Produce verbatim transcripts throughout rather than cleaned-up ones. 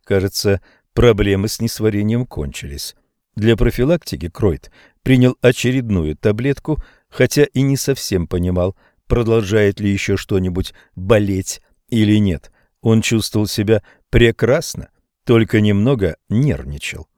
Кажется, проблемы с несварением кончились. Для профилактики Кройт принял очередную таблетку, хотя и не совсем понимал, продолжает ли еще что-нибудь болеть или нет. Он чувствовал себя прекрасно, только немного нервничал.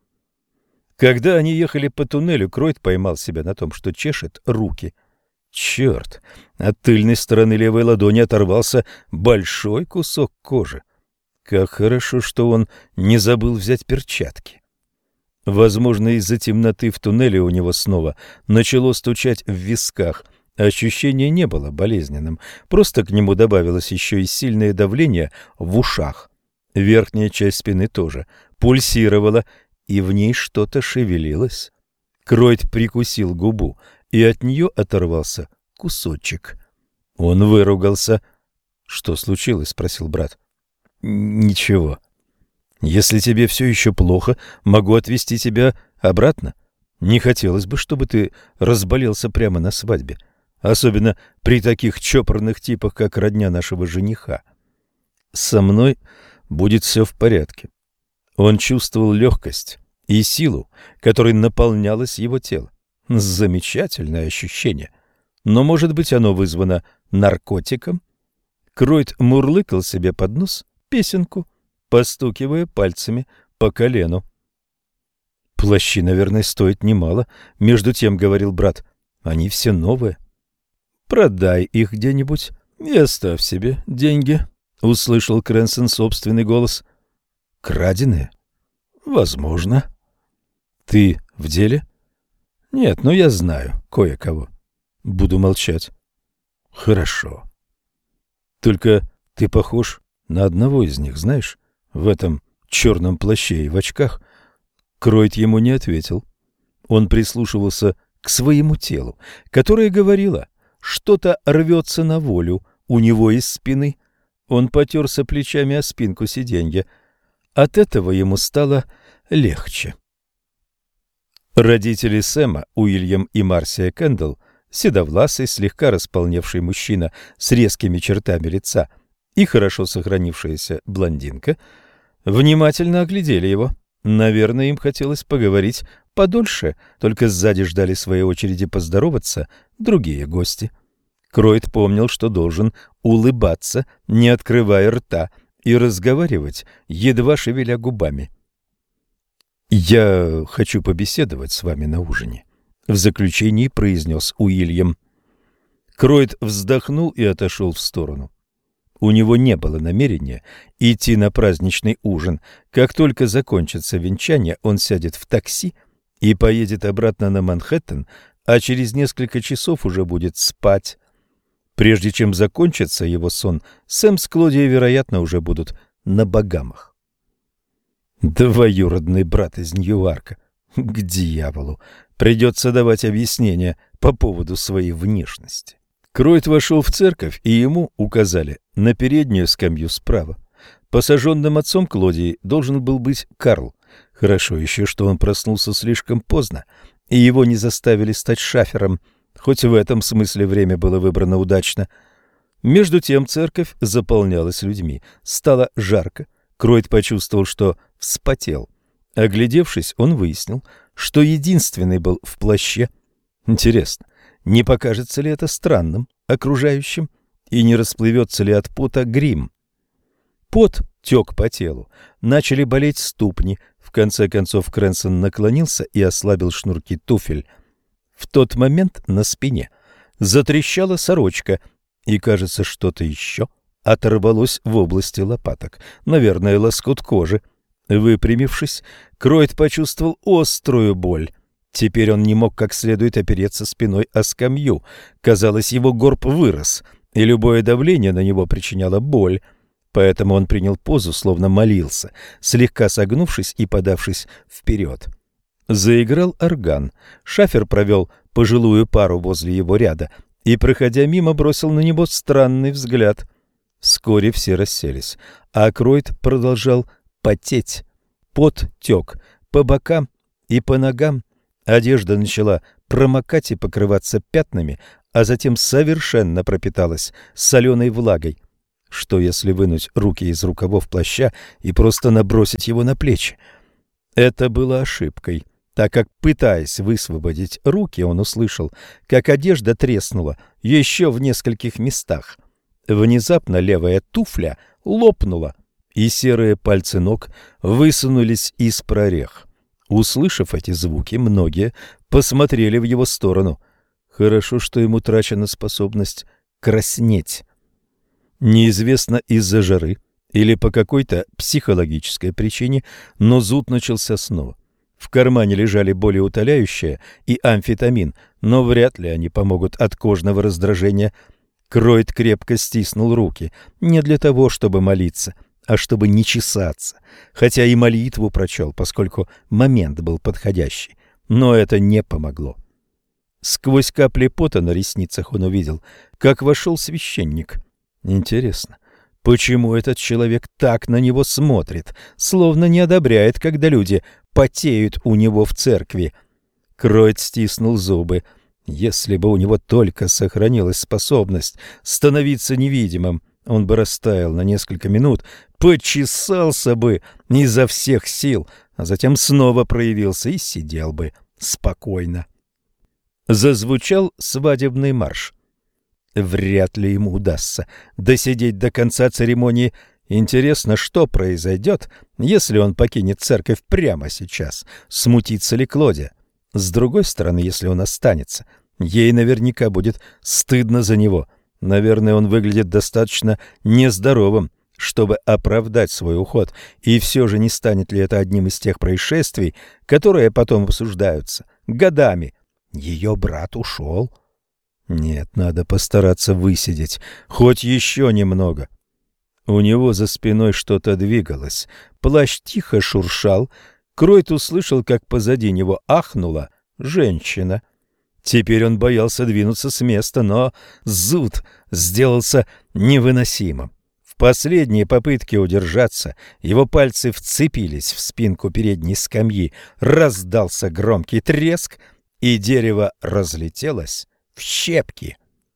Когда они ехали по туннелю, Кройт поймал себя на том, что чешет руки. Черт, от тыльной стороны левой ладони оторвался большой кусок кожи. Как хорошо, что он не забыл взять перчатки. Возможно, из-за темноты в туннеле у него снова начало стучать в висках. Ощущение не было болезненным, просто к нему добавилось еще и сильное давление в ушах. Верхняя часть спины тоже пульсировала, и в ней что-то шевелилось. Кройт прикусил губу, и от нее оторвался кусочек. Он выругался. — Что случилось? — спросил брат. — Ничего. Если тебе все еще плохо, могу отвезти тебя обратно. Не хотелось бы, чтобы ты разболелся прямо на свадьбе, особенно при таких чопорных типах, как родня нашего жениха. Со мной будет все в порядке. Он чувствовал легкость и силу, которой наполнялось его тело. Замечательное ощущение. Но, может быть, оно вызвано наркотиком? Кройт мурлыкал себе под нос песенку, постукивая пальцами по колену. «Плащи, наверное, стоят немало», — между тем говорил брат. «Они все новые». «Продай их где-нибудь и оставь себе деньги», — услышал Крэнсон собственный голос. «Краденые?» «Возможно». «Ты в деле?» «Нет, но я знаю кое-кого». «Буду молчать». «Хорошо». «Только ты похож на одного из них, знаешь, в этом черном плаще и в очках». Кройт ему не ответил. Он прислушивался к своему телу, которое говорило, что-то рвется на волю у него из спины. Он потерся плечами о спинку сиденья. От этого ему стало легче. Родители Сэма, Уильям и Марсия Кэндалл, седовласый, слегка располневший мужчина с резкими чертами лица и хорошо сохранившаяся блондинка, внимательно оглядели его. Наверное, им хотелось поговорить подольше, только сзади ждали своей очереди поздороваться другие гости. Кройт помнил, что должен улыбаться, не открывая рта, и разговаривать, едва шевеля губами. «Я хочу побеседовать с вами на ужине», — в заключении произнес Уильям. Кройт вздохнул и отошел в сторону. У него не было намерения идти на праздничный ужин. Как только закончится венчание, он сядет в такси и поедет обратно на Манхэттен, а через несколько часов уже будет спать. Прежде чем закончится его сон, Сэм с Клодией, вероятно, уже будут на Багамах. Двоюродный брат из Ньюарка. К дьяволу. Придется давать объяснения по поводу своей внешности. Кройт вошел в церковь, и ему указали на переднюю скамью справа. Посаженным отцом Клодии должен был быть Карл. Хорошо еще, что он проснулся слишком поздно, и его не заставили стать шафером, хоть в этом смысле время было выбрано удачно. Между тем церковь заполнялась людьми. Стало жарко. Кройт почувствовал, что вспотел. Оглядевшись, он выяснил, что единственный был в плаще. Интересно, не покажется ли это странным окружающим, и не расплывется ли от пота грим? Пот тек по телу, начали болеть ступни. В конце концов Крэнсон наклонился и ослабил шнурки туфель. В тот момент на спине затрещала сорочка, и, кажется, что-то еще оторвалось в области лопаток. Наверное, лоскут кожи. Выпрямившись, Кройт почувствовал острую боль. Теперь он не мог как следует опереться спиной о скамью. Казалось, его горб вырос, и любое давление на него причиняло боль. Поэтому он принял позу, словно молился, слегка согнувшись и подавшись вперед. Заиграл орган. Шафер провел пожилую пару возле его ряда и, проходя мимо, бросил на него странный взгляд. Вскоре все расселись, а Кройт продолжал потеть. Пот тек по бокам и по ногам. Одежда начала промокать и покрываться пятнами, а затем совершенно пропиталась соленой влагой. Что если вынуть руки из рукавов плаща и просто набросить его на плечи? Это было ошибкой, так как, пытаясь высвободить руки, он услышал, как одежда треснула еще в нескольких местах. Внезапно левая туфля лопнула, и серые пальцы ног высунулись из прорех. Услышав эти звуки, многие посмотрели в его сторону. Хорошо, что ему трачена способность краснеть. Неизвестно из-за жары или по какой-то психологической причине, но зуд начался снова. В кармане лежали болеутоляющее и амфетамин, но вряд ли они помогут от кожного раздражения. Кройт крепко стиснул руки, не для того, чтобы молиться, а чтобы не чесаться, хотя и молитву прочел, поскольку момент был подходящий, но это не помогло. Сквозь капли пота на ресницах он увидел, как вошел священник. Интересно, почему этот человек так на него смотрит, словно не одобряет, когда люди потеют у него в церкви? Кройт стиснул зубы. Если бы у него только сохранилась способность становиться невидимым, он бы растаял на несколько минут, почесался бы изо всех сил, а затем снова проявился и сидел бы спокойно. Зазвучал свадебный марш. Вряд ли ему удастся досидеть до конца церемонии. Интересно, что произойдет, если он покинет церковь прямо сейчас? Смутится ли Клодия? С другой стороны, если он останется, ей наверняка будет стыдно за него. Наверное, он выглядит достаточно нездоровым, чтобы оправдать свой уход. И все же не станет ли это одним из тех происшествий, которые потом обсуждаются годами? Ее брат ушел. Нет, надо постараться высидеть хоть еще немного. У него за спиной что-то двигалось. Плащ тихо шуршал. Кройт услышал, как позади него ахнула женщина. Теперь он боялся двинуться с места, но зуд сделался невыносимым. В последней попытке удержаться его пальцы вцепились в спинку передней скамьи. Раздался громкий треск, и дерево разлетелось в щепки.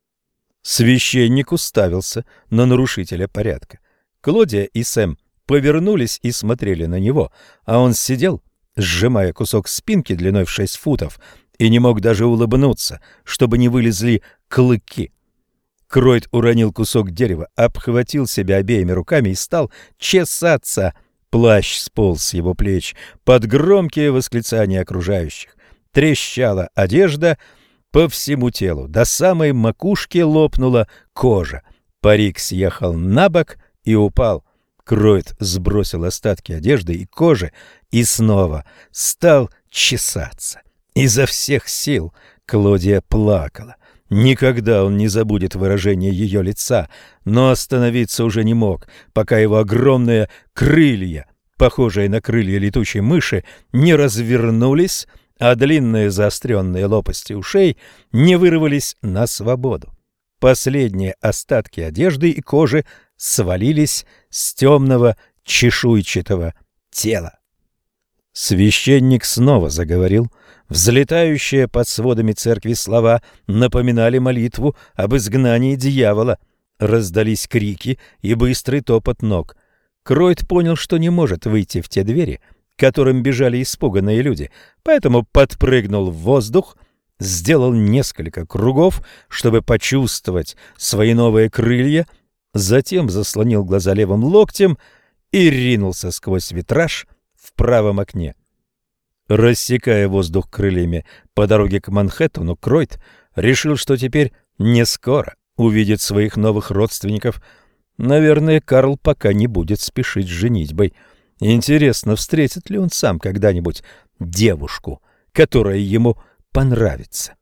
Священник уставился на нарушителя порядка. Клодия и Сэм повернулись и смотрели на него, а он сидел, сжимая кусок спинки длиной в шесть футов, и не мог даже улыбнуться, чтобы не вылезли клыки. Кройт уронил кусок дерева, обхватил себя обеими руками и стал чесаться. Плащ сполз с его плеч под громкие восклицания окружающих. Трещала одежда по всему телу, до самой макушки лопнула кожа. Парик съехал на бок и упал. Кройт сбросил остатки одежды и кожи и снова стал чесаться. Изо всех сил Клодия плакала. Никогда он не забудет выражение ее лица, но остановиться уже не мог, пока его огромные крылья, похожие на крылья летучей мыши, не развернулись, а длинные заостренные лопасти ушей не вырвались на свободу. Последние остатки одежды и кожи свалились с темного чешуйчатого тела. Священник снова заговорил. Взлетающие под сводами церкви слова напоминали молитву об изгнании дьявола. Раздались крики и быстрый топот ног. Кройт понял, что не может выйти в те двери, к которым бежали испуганные люди, поэтому подпрыгнул в воздух, сделал несколько кругов, чтобы почувствовать свои новые крылья, затем заслонил глаза левым локтем и ринулся сквозь витраж в правом окне. Рассекая воздух крыльями по дороге к Манхэттену, Кройт решил, что теперь не скоро увидит своих новых родственников. Наверное, Карл пока не будет спешить с женитьбой. Интересно, встретит ли он сам когда-нибудь девушку, которая ему понравится.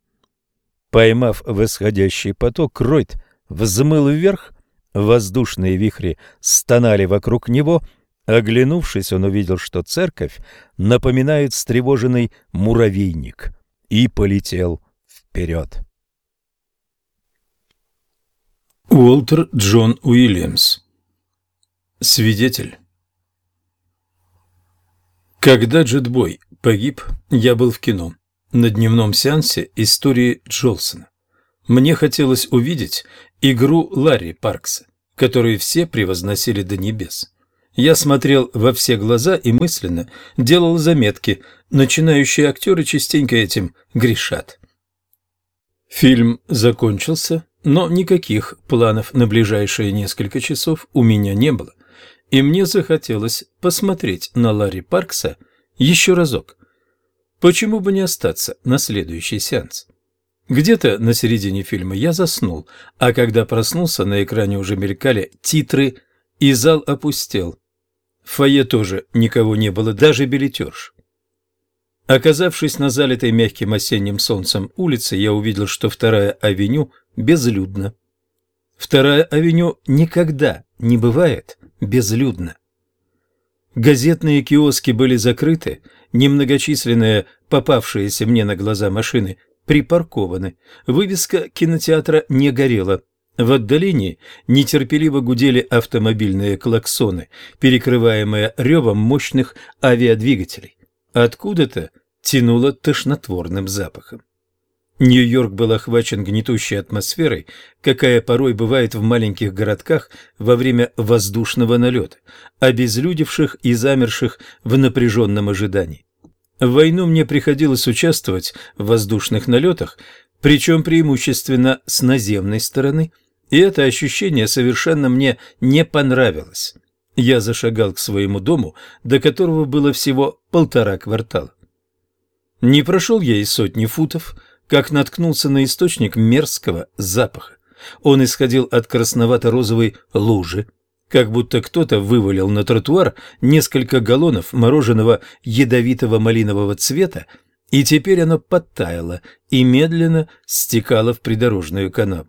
Поймав восходящий поток, Кройт взмыл вверх, воздушные вихри стонали вокруг него. Оглянувшись, он увидел, что церковь напоминает встревоженный муравейник, и полетел вперед. Уолтер Джон Уильямс. Свидетель. Когда Джетбой погиб, я был в кино на дневном сеансе истории Джолсона. Мне хотелось увидеть игру Ларри Паркса, которые все превозносили до небес. Я смотрел во все глаза и мысленно делал заметки. Начинающие актеры частенько этим грешат. Фильм закончился, но никаких планов на ближайшие несколько часов у меня не было, и мне захотелось посмотреть на Ларри Паркса еще разок. Почему бы не остаться на следующий сеанс? Где-то на середине фильма я заснул, а когда проснулся, на экране уже мелькали титры, и зал опустел. В фойе тоже никого не было, даже билетерш. Оказавшись на залитой мягким осенним солнцем улице, я увидел, что Вторая авеню безлюдна. Вторая авеню никогда не бывает безлюдна. Газетные киоски были закрыты, немногочисленные попавшиеся мне на глаза машины припаркованы, вывеска кинотеатра не горела. В отдалении нетерпеливо гудели автомобильные клаксоны, перекрываемые ревом мощных авиадвигателей. Откуда-то тянуло тошнотворным запахом. Нью-Йорк был охвачен гнетущей атмосферой, какая порой бывает в маленьких городках во время воздушного налета, обезлюдевших и замерших в напряженном ожидании. В войну мне приходилось участвовать в воздушных налетах, причем преимущественно с наземной стороны, и это ощущение совершенно мне не понравилось. Я зашагал к своему дому, до которого было всего полтора квартала. Не прошел я и сотни футов, как наткнулся на источник мерзкого запаха. Он исходил от красновато-розовой лужи, как будто кто-то вывалил на тротуар несколько галлонов мороженого ядовитого малинового цвета, и теперь оно подтаяло и медленно стекало в придорожную канаву.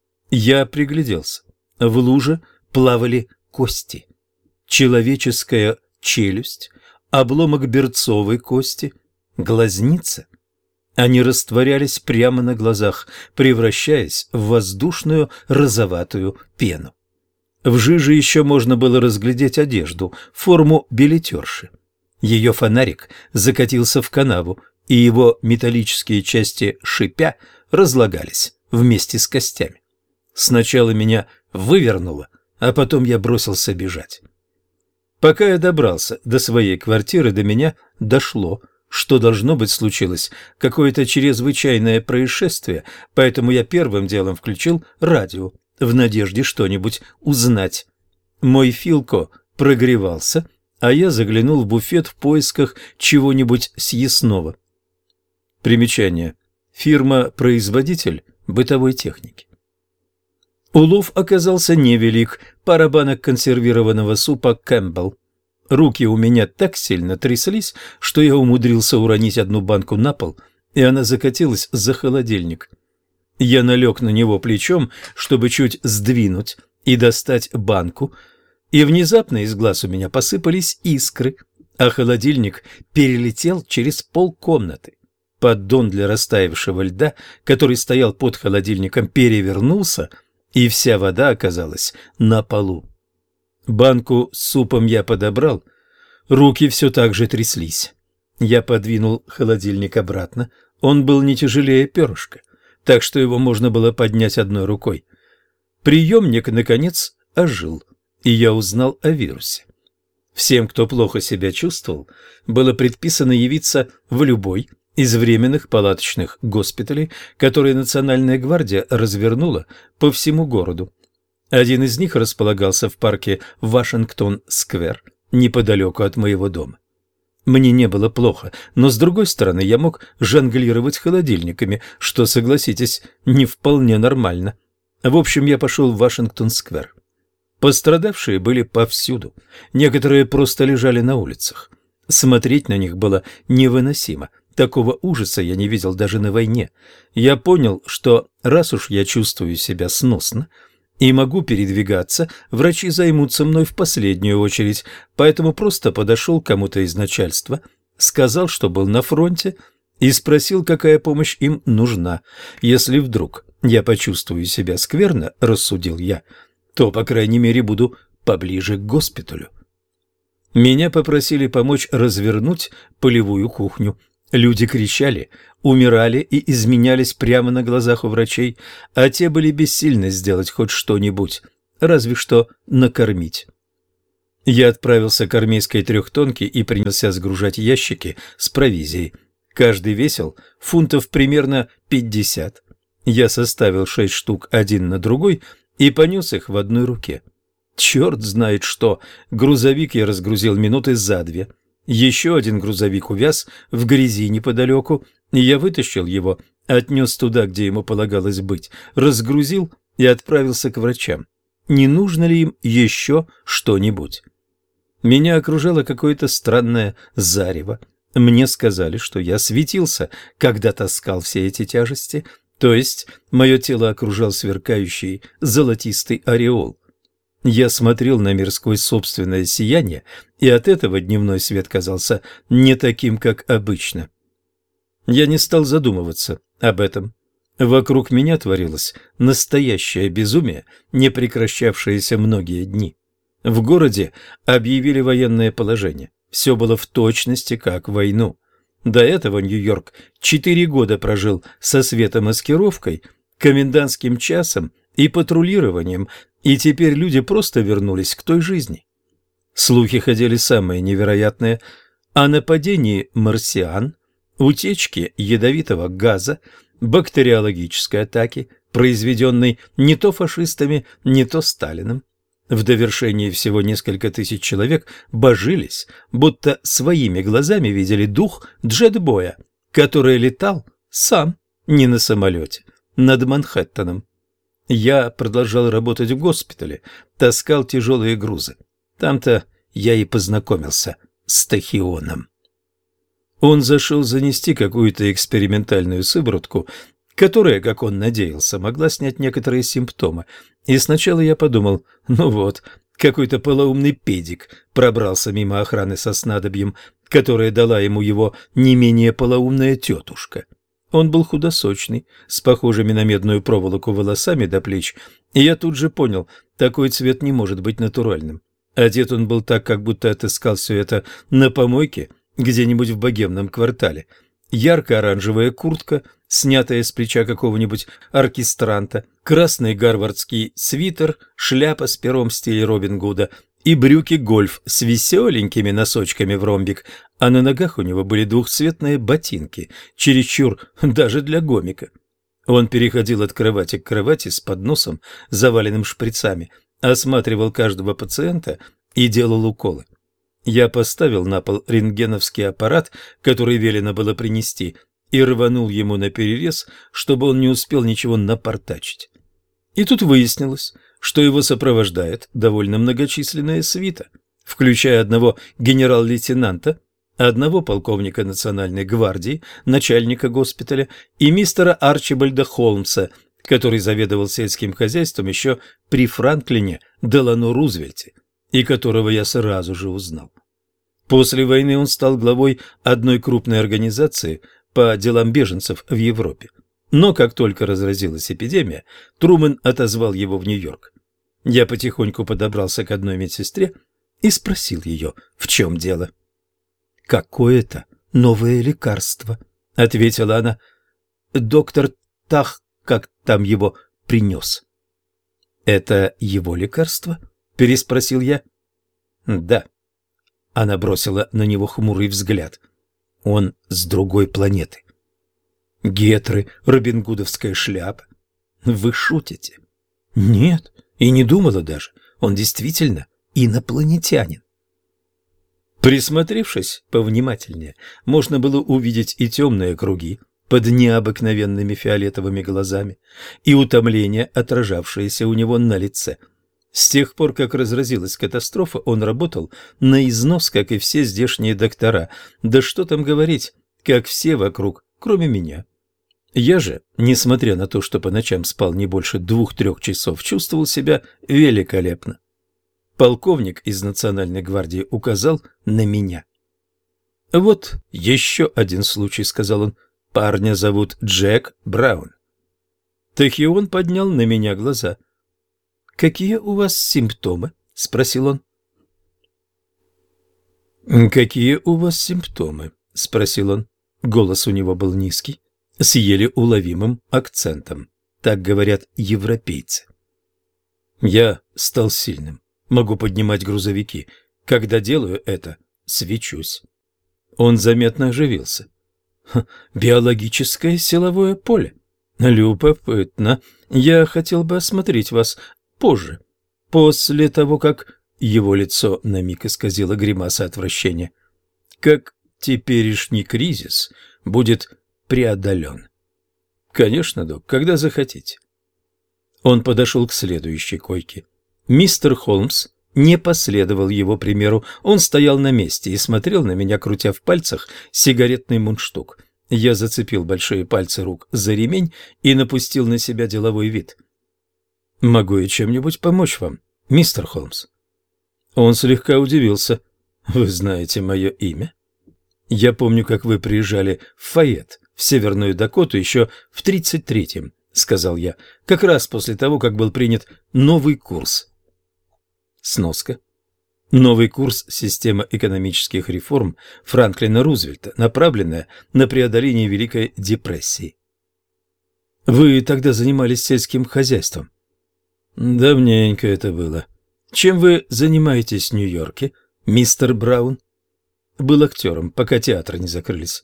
Я пригляделся. В луже плавали кости. Человеческая челюсть, обломок берцовой кости, глазница. Они растворялись прямо на глазах, превращаясь в воздушную розоватую пену. В жиже еще можно было разглядеть одежду, форму билетерши. Ее фонарик закатился в канаву, и его металлические части, шипя, разлагались вместе с костями. Сначала меня вывернуло, а потом я бросился бежать. Пока я добрался до своей квартиры, до меня дошло, что, должно быть, случилось какое-то чрезвычайное происшествие, поэтому я первым делом включил радио, в надежде что-нибудь узнать. Мой Филко прогревался, а я заглянул в буфет в поисках чего-нибудь съестного. Примечание. Фирма-производитель бытовой техники. Улов оказался невелик, пара банок консервированного супа «Кэмпбелл». Руки у меня так сильно тряслись, что я умудрился уронить одну банку на пол, и она закатилась за холодильник. Я налег на него плечом, чтобы чуть сдвинуть и достать банку, и внезапно из глаз у меня посыпались искры, а холодильник перелетел через полкомнаты. Поддон для растаявшего льда, который стоял под холодильником, перевернулся, и вся вода оказалась на полу. Банку с супом я подобрал, руки все так же тряслись. Я подвинул холодильник обратно, он был не тяжелее перышка, так что его можно было поднять одной рукой. Приемник, наконец, ожил, и я узнал о вирусе. Всем, кто плохо себя чувствовал, было предписано явиться в любой из временных палаточных госпиталей, которые Национальная гвардия развернула по всему городу. Один из них располагался в парке Вашингтон-сквер, неподалеку от моего дома. Мне не было плохо, но, с другой стороны, я мог жонглировать холодильниками, что, согласитесь, не вполне нормально. В общем, я пошел в Вашингтон-сквер. Пострадавшие были повсюду, некоторые просто лежали на улицах. Смотреть на них было невыносимо. Такого ужаса я не видел даже на войне. Я понял, что раз уж я чувствую себя сносно и могу передвигаться, врачи займутся мной в последнюю очередь, поэтому просто подошел к кому-то из начальства, сказал, что был на фронте, и спросил, какая помощь им нужна. Если вдруг я почувствую себя скверно, рассудил я, то, по крайней мере, буду поближе к госпиталю. Меня попросили помочь развернуть полевую кухню. Люди кричали, умирали и изменялись прямо на глазах у врачей, а те были бессильны сделать хоть что-нибудь. разве что накормить. Я отправился к армейской трехтонке и принялся сгружать ящики с провизией. Каждый весил фунтов примерно пятьдесят. Я составил шесть штук один на другой и понес их в одной руке. Черт знает что, грузовик я разгрузил минуты за две. Еще один грузовик увяз в грязи неподалеку, и я вытащил его, отнес туда, где ему полагалось быть, разгрузил и отправился к врачам. Не нужно ли им еще что-нибудь? Меня окружало какое-то странное зарево. Мне сказали, что я светился, когда таскал все эти тяжести, то есть мое тело окружал сверкающий золотистый ореол. Я смотрел на мир сквозь собственное сияние, и от этого дневной свет казался не таким, как обычно. Я не стал задумываться об этом. Вокруг меня творилось настоящее безумие, не прекращавшееся многие дни. В городе объявили военное положение. Все было в точности, как в войну. До этого Нью-Йорк четыре года прожил со светомаскировкой, комендантским часом и патрулированием, и теперь люди просто вернулись к той жизни. Слухи ходили самые невероятные о нападении марсиан, утечке ядовитого газа, бактериологической атаке, произведенной не то фашистами, не то Сталиным. В довершении всего несколько тысяч человек божились, будто своими глазами видели дух джетбоя, который летал сам, не на самолете, над Манхэттеном. Я продолжал работать в госпитале, таскал тяжелые грузы. Там-то я и познакомился с Тахионом. Он зашел занести какую-то экспериментальную сыворотку, которая, как он надеялся, могла снять некоторые симптомы. И сначала я подумал, ну вот, какой-то полоумный педик пробрался мимо охраны со снадобьем, которое дала ему его не менее полоумная тетушка. Он был худосочный, с похожими на медную проволоку волосами до плеч, и я тут же понял, такой цвет не может быть натуральным. Одет он был так, как будто отыскал все это на помойке где-нибудь в богемном квартале. Ярко-оранжевая куртка, снятая с плеча какого-нибудь оркестранта, красный гарвардский свитер, шляпа с пером в стиле Робин Гуда и брюки-гольф с веселенькими носочками в ромбик, а на ногах у него были двухцветные ботинки, чересчур даже для гомика. Он переходил от кровати к кровати с подносом, заваленным шприцами, осматривал каждого пациента и делал уколы. Я поставил на пол рентгеновский аппарат, который велено было принести, и рванул ему наперерез, чтобы он не успел ничего напортачить. И тут выяснилось, что его сопровождает довольно многочисленная свита, включая одного генерал-лейтенанта, одного полковника национальной гвардии, начальника госпиталя и мистера Арчибальда Холмса, который заведовал сельским хозяйством еще при Франклине Делано Рузвельте, и которого я сразу же узнал. После войны он стал главой одной крупной организации по делам беженцев в Европе. Но как только разразилась эпидемия, Трумэн отозвал его в Нью-Йорк. Я потихоньку подобрался к одной медсестре и спросил ее, в чем дело. «Какое-то новое лекарство», — ответила она. «Доктор Тах, как там его, принес». «Это его лекарство?» — переспросил я. «Да». Она бросила на него хмурый взгляд. «Он с другой планеты». «Гетры, робингудовская шляпа». «Вы шутите?» «Нет, и не думала даже. Он действительно инопланетянин». Присмотревшись повнимательнее, можно было увидеть и темные круги под необыкновенными фиолетовыми глазами, и утомление, отражавшееся у него на лице. С тех пор, как разразилась катастрофа, он работал на износ, как и все здешние доктора. Да что там говорить, как все вокруг, кроме меня. Я же, несмотря на то, что по ночам спал не больше двух-трех часов, чувствовал себя великолепно. Полковник из Национальной гвардии указал на меня. «Вот еще один случай», — сказал он. «Парня зовут Джек Браун». Тахион поднял на меня глаза. «Какие у вас симптомы?» — спросил он. «Какие у вас симптомы?» — спросил он. Голос у него был низкий, с еле уловимым акцентом. Так говорят европейцы. Я стал сильным, могу поднимать грузовики. Когда делаю это, свечусь. Он заметно оживился. Биологическое силовое поле. Любопытно. Я хотел бы осмотреть вас позже, после того, как... Его лицо на миг исказило гримаса отвращения. Как теперешний кризис будет преодолен. Конечно, док, когда захотите. Он подошел к следующей койке. Мистер Холмс не последовал его примеру. Он стоял на месте и смотрел на меня, крутя в пальцах сигаретный мундштук. Я зацепил большие пальцы рук за ремень и напустил на себя деловой вид. «Могу я чем-нибудь помочь вам, мистер Холмс?» Он слегка удивился. «Вы знаете мое имя?» «Я помню, как вы приезжали в Файет, в Северную Дакоту, еще в тридцать третьем», — сказал я, как раз после того, как был принят новый курс. Сноска. Новый курс «Система экономических реформ» Франклина Рузвельта, направленная на преодоление Великой депрессии. «Вы тогда занимались сельским хозяйством?» «Давненько это было. Чем вы занимаетесь в Нью-Йорке, мистер Браун?» «Был актером, пока театры не закрылись».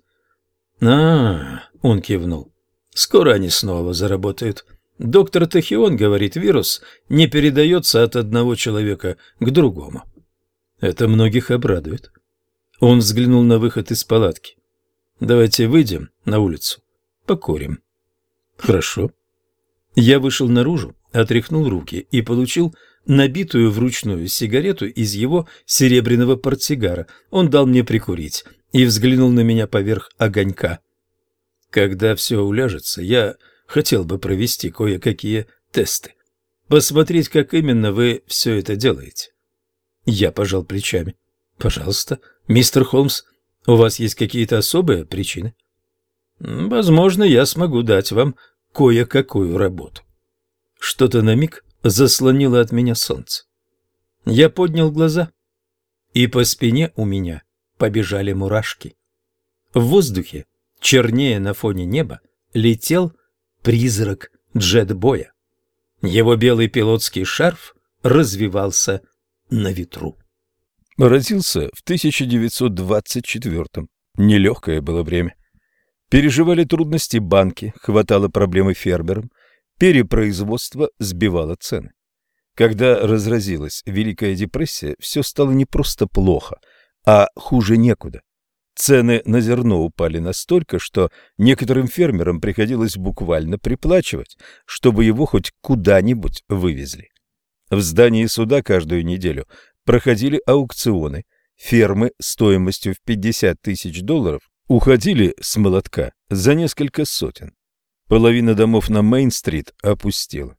«А-а-а», он кивнул. «Скоро они снова заработают. Доктор Тахион говорит, вирус не передается от одного человека к другому». «Это многих обрадует». Он взглянул на выход из палатки. «Давайте выйдем на улицу, покурим». «Хорошо». Я вышел наружу, отряхнул руки и получил набитую вручную сигарету из его серебряного портсигара. Он дал мне прикурить и взглянул на меня поверх огонька. «Когда все уляжется, я хотел бы провести кое-какие тесты. Посмотреть, как именно вы все это делаете». Я пожал плечами. «Пожалуйста, мистер Холмс, у вас есть какие-то особые причины?» «Возможно, я смогу дать вам кое-какую работу». Что-то на миг заслонило от меня солнце. Я поднял глаза, и по спине у меня побежали мурашки. В воздухе, чернее на фоне неба, летел призрак джетбоя. Его белый пилотский шарф развивался на ветру. Родился в тысяча девятьсот двадцать четвёртом. Нелегкое было время. Переживали трудности банки, хватало проблемы фермерам, перепроизводство сбивало цены. Когда разразилась Великая депрессия, все стало не просто плохо, а хуже некуда. Цены на зерно упали настолько, что некоторым фермерам приходилось буквально приплачивать, чтобы его хоть куда-нибудь вывезли. В здании суда каждую неделю проходили аукционы, фермы стоимостью в пятьдесят тысяч долларов уходили с молотка за несколько сотен. Половина домов на Мейн-стрит опустела.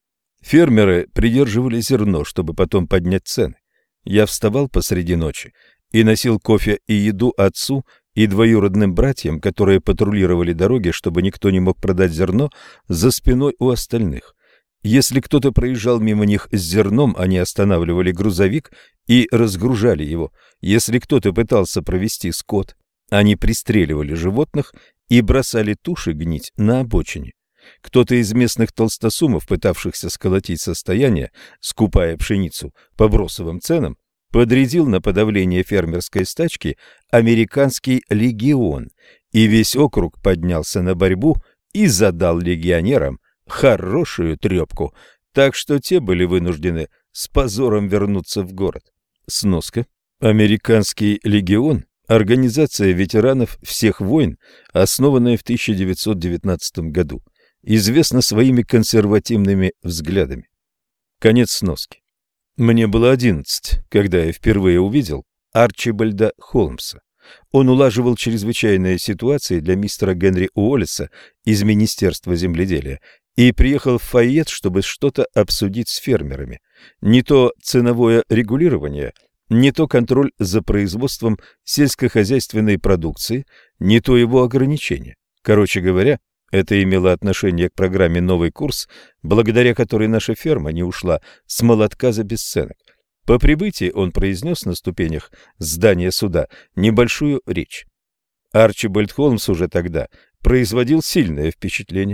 Фермеры придерживали зерно, чтобы потом поднять цены. Я вставал посреди ночи и носил кофе и еду отцу и двоюродным братьям, которые патрулировали дороги, чтобы никто не мог продать зерно за спиной у остальных. Если кто-то проезжал мимо них с зерном, они останавливали грузовик и разгружали его. Если кто-то пытался провести скот, они пристреливали животных и бросали туши гнить на обочине. Кто-то из местных толстосумов, пытавшихся сколотить состояние, скупая пшеницу по бросовым ценам, подрядил на подавление фермерской стачки американский легион, и весь округ поднялся на борьбу и задал легионерам хорошую трепку, так что те были вынуждены с позором вернуться в город. Сноска. Американский легион – организация ветеранов всех войн, основанная в тысяча девятьсот девятнадцатом году, известна своими консервативными взглядами. Конец сноски. Мне было одиннадцать, когда я впервые увидел Арчибальда Холмса. Он улаживал чрезвычайные ситуации для мистера Генри Уоллеса из Министерства земледелия и приехал в Файет, чтобы что-то обсудить с фермерами. Не то ценовое регулирование, не то контроль за производством сельскохозяйственной продукции, не то его ограничение. Короче говоря, это имело отношение к программе «Новый курс», благодаря которой наша ферма не ушла с молотка за бесценок. По прибытии он произнес на ступенях здания суда небольшую речь. Арчибальд Холмс уже тогда производил сильное впечатление.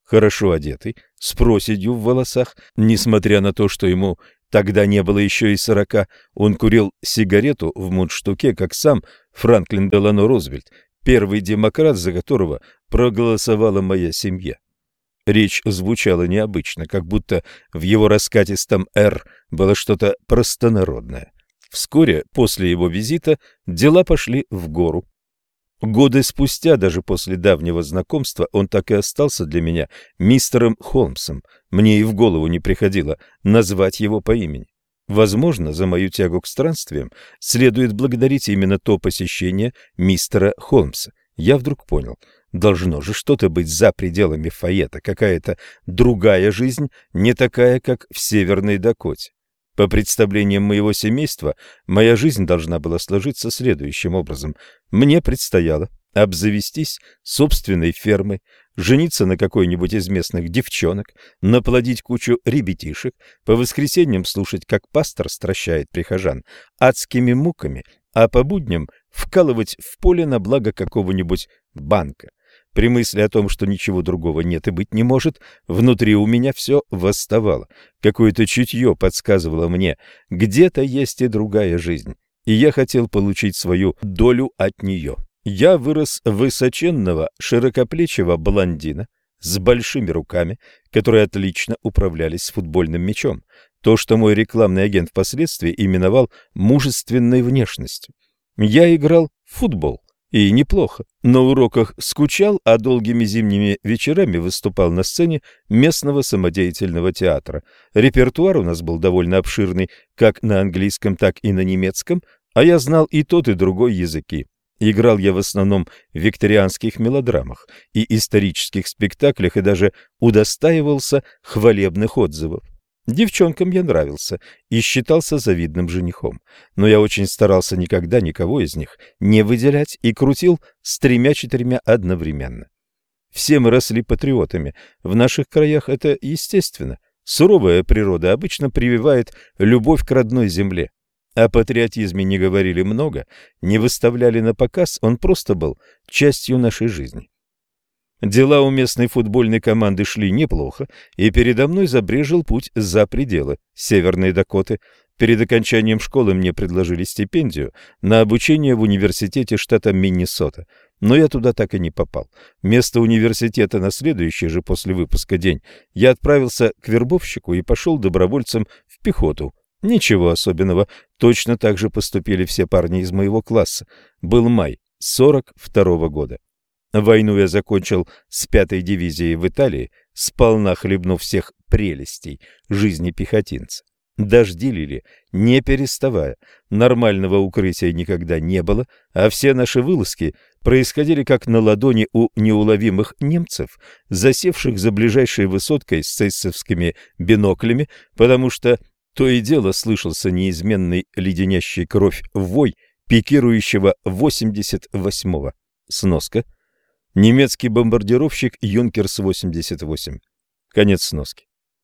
хорошо одетый, с проседью в волосах, несмотря на то, что ему тогда не было еще и сорока, он курил сигарету в мундштуке, как сам Франклин Делано Рузвельт, первый демократ, за которого проголосовала моя семья. Речь звучала необычно, как будто в его раскатистом «Р» было что-то простонародное. Вскоре после его визита дела пошли в гору. Годы спустя, даже после давнего знакомства, он так и остался для меня мистером Холмсом. Мне и в голову не приходило назвать его по имени. Возможно, за мою тягу к странствиям следует благодарить именно то посещение мистера Холмса. Я вдруг понял, должно же что-то быть за пределами Файета, какая-то другая жизнь, не такая, как в Северной Дакоте. По представлениям моего семейства, моя жизнь должна была сложиться следующим образом. Мне предстояло обзавестись собственной фермой, жениться на какой-нибудь из местных девчонок, наплодить кучу ребятишек, по воскресеньям слушать, как пастор стращает прихожан адскими муками, а по будням вкалывать в поле на благо какого-нибудь банка. При мысли о том, что ничего другого нет и быть не может, внутри у меня все восставало. Какое-то чутье подсказывало мне, где-то есть и другая жизнь, и я хотел получить свою долю от нее. Я вырос высоченного, широкоплечего блондина с большими руками, которые отлично управлялись с футбольным мячом. То, что мой рекламный агент впоследствии именовал мужественной внешностью. Я играл в футбол. И неплохо. На уроках скучал, а долгими зимними вечерами выступал на сцене местного самодеятельного театра. Репертуар у нас был довольно обширный, как на английском, так и на немецком, а я знал и тот, и другой языки. Играл я в основном в викторианских мелодрамах и исторических спектаклях, и даже удостаивался хвалебных отзывов. Девчонкам я нравился и считался завидным женихом, но я очень старался никогда никого из них не выделять и крутил с тремя-четырьмя одновременно. Все мы росли патриотами, в наших краях это естественно. Суровая природа обычно прививает любовь к родной земле. О патриотизме не говорили много, не выставляли на показ, он просто был частью нашей жизни. Дела у местной футбольной команды шли неплохо, и передо мной забрежил путь за пределы Северной Дакоты. Перед окончанием школы мне предложили стипендию на обучение в университете штата Миннесота, но я туда так и не попал. Вместо университета на следующий же после выпуска день я отправился к вербовщику и пошел добровольцем в пехоту. Ничего особенного, точно так же поступили все парни из моего класса. Был май сорок второго года. Войну я закончил с пятой дивизией в Италии, сполна хлебнув всех прелестей жизни пехотинца. Дожди лили, не переставая, нормального укрытия никогда не было, а все наши вылазки происходили как на ладони у неуловимых немцев, засевших за ближайшей высоткой с цейсовскими биноклями, потому что то и дело слышался неизменный леденящий кровь вой пикирующего восемьдесят восьмого. Сноска. Немецкий бомбардировщик Юнкерс восемьдесят восемь. Конец сноски.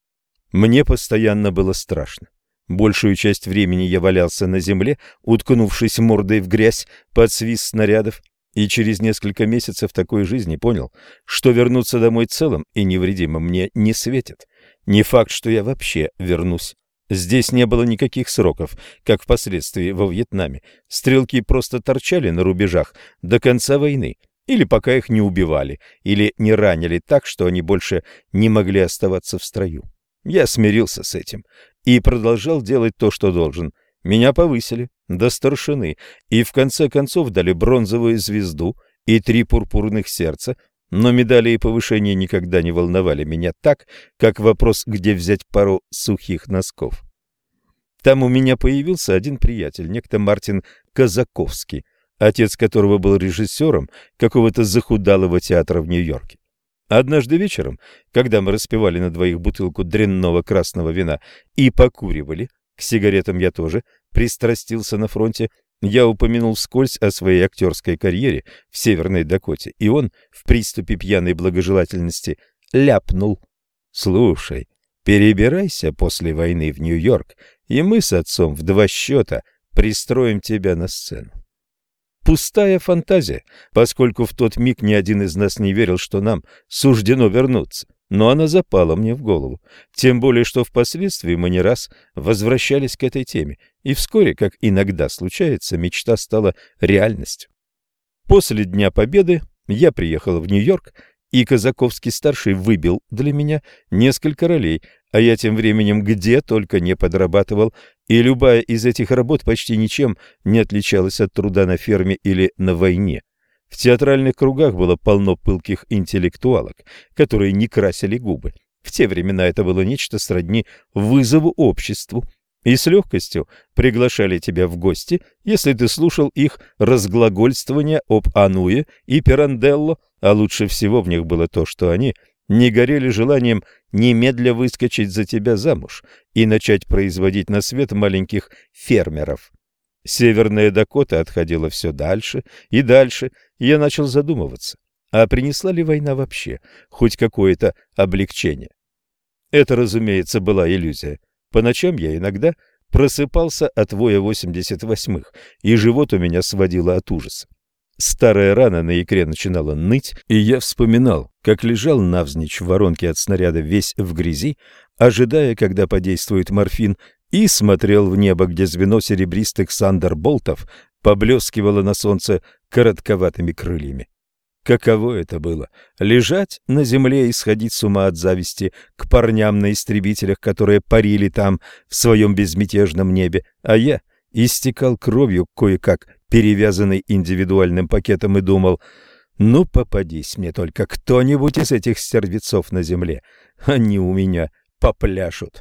Мне постоянно было страшно. Большую часть времени я валялся на земле, уткнувшись мордой в грязь под свист снарядов, и через несколько месяцев такой жизни понял, что вернуться домой целым и невредимым мне не светит. Не факт, что я вообще вернусь. Здесь не было никаких сроков, как впоследствии во Вьетнаме. Стрелки просто торчали на рубежах до конца войны, или пока их не убивали, или не ранили так, что они больше не могли оставаться в строю. Я смирился с этим и продолжал делать то, что должен. Меня повысили до старшины и в конце концов дали бронзовую звезду и три пурпурных сердца, но медали и повышения никогда не волновали меня так, как вопрос, где взять пару сухих носков. Там у меня появился один приятель, некто Мартин Казаковский, отец которого был режиссером какого-то захудалого театра в Нью-Йорке. Однажды вечером, когда мы распивали на двоих бутылку дрянного красного вина и покуривали, к сигаретам я тоже пристрастился на фронте, я упомянул вскользь о своей актерской карьере в Северной Дакоте, и он в приступе пьяной благожелательности ляпнул: «Слушай, перебирайся после войны в Нью-Йорк, и мы с отцом в два счета пристроим тебя на сцену». Пустая фантазия, поскольку в тот миг ни один из нас не верил, что нам суждено вернуться. но она запала мне в голову. Тем более, что впоследствии мы не раз возвращались к этой теме, и вскоре, как иногда случается, мечта стала реальностью. После Дня Победы я приехал в Нью-Йорк, и Казаковский-старший выбил для меня несколько ролей, а я тем временем где только не подрабатывал, и любая из этих работ почти ничем не отличалась от труда на ферме или на войне. В театральных кругах было полно пылких интеллектуалок, которые не красили губы. В те времена это было нечто сродни вызову обществу, и с легкостью приглашали тебя в гости, если ты слушал их разглагольствования об Ануе и Пиранделло, а лучше всего в них было то, что они не горели желанием немедля выскочить за тебя замуж и начать производить на свет маленьких фермеров. Северная Дакота отходила все дальше и дальше, и я начал задумываться, а принесла ли война вообще хоть какое-то облегчение? Это, разумеется, была иллюзия. По ночам я иногда просыпался от воя восемьдесят восьмых, и живот у меня сводило от ужаса. Старая рана на икре начинала ныть, и я вспоминал, как лежал навзничь в воронке от снаряда весь в грязи, ожидая, когда подействует морфин, и смотрел в небо, где звено серебристых сандерболтов поблескивало на солнце коротковатыми крыльями. Каково это было — лежать на земле и сходить с ума от зависти к парням на истребителях, которые парили там в своем безмятежном небе, а я истекал кровью, кое-как перевязанный индивидуальным пакетом, и думал: ну, попадись мне только кто-нибудь из этих стервецов на земле, они у меня попляшут.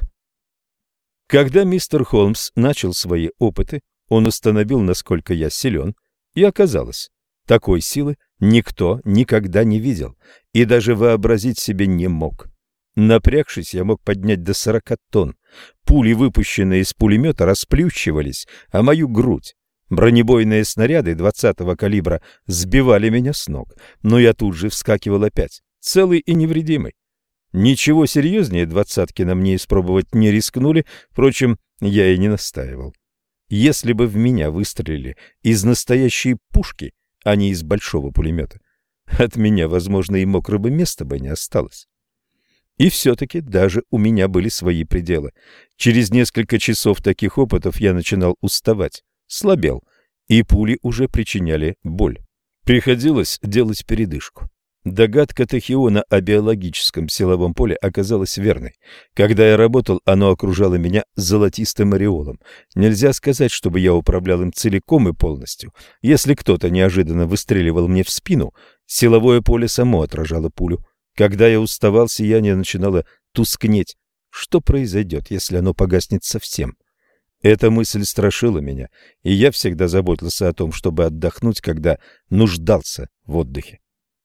Когда мистер Холмс начал свои опыты, он установил, насколько я силен, и оказалось, такой силы никто никогда не видел и даже вообразить себе не мог. Напрягшись, я мог поднять до сорока тонн. Пули, выпущенные из пулемета, расплющивались о мою грудь. Бронебойные снаряды двадцатого калибра сбивали меня с ног, но я тут же вскакивал опять, целый и невредимый. Ничего серьезнее двадцатки на мне испробовать не рискнули, впрочем, я и не настаивал. Если бы в меня выстрелили из настоящей пушки, а не из большого пулемета, от меня, возможно, и мокрого места бы не осталось. И все-таки даже у меня были свои пределы. Через несколько часов таких опытов я начинал уставать, слабел, и пули уже причиняли боль. Приходилось делать передышку. Догадка Тахиона о биологическом силовом поле оказалась верной. Когда я работал, оно окружало меня золотистым ореолом. Нельзя сказать, чтобы я управлял им целиком и полностью. Если кто-то неожиданно выстреливал мне в спину, силовое поле само отражало пулю. Когда я уставал, сияние начинало тускнеть. Что произойдет, если оно погаснет совсем? Эта мысль страшила меня, и я всегда заботился о том, чтобы отдохнуть, когда нуждался в отдыхе.